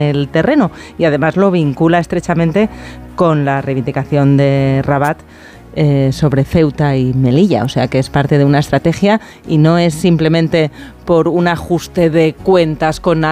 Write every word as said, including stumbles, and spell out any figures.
el terreno, y además lo vincula estrechamente con la reivindicación de Rabat eh, sobre Ceuta y Melilla, o sea que es parte de una estrategia y no es simplemente por un ajuste de cuentas con